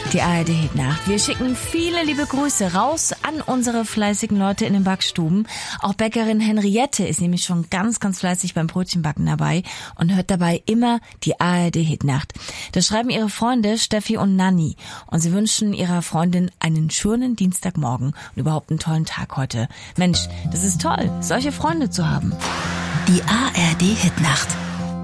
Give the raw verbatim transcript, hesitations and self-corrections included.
Die A R D-Hitnacht. Wir schicken viele liebe Grüße raus an unsere fleißigen Leute in den Backstuben. Auch Bäckerin Henriette ist nämlich schon ganz, ganz fleißig beim Brötchenbacken dabei und hört dabei immer die A R D-Hitnacht. Das schreiben ihre Freunde Steffi und Nanni. Und sie wünschen ihrer Freundin einen schönen Dienstagmorgen und überhaupt einen tollen Tag heute. Mensch, das ist toll, solche Freunde zu haben. Die A R D-Hitnacht.